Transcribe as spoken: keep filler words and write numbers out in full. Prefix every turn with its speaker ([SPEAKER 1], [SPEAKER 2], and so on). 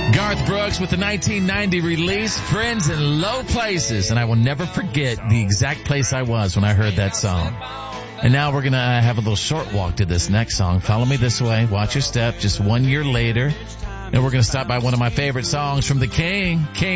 [SPEAKER 1] Garth Brooks with the nineteen ninety release, Friends in Low Places. And I will never forget the exact place I was when I heard that song. And now we're going to have a little short walk to this next song. Follow me this way. Watch your step. Just one year later. And we're going to stop by one of my favorite songs from the King. King.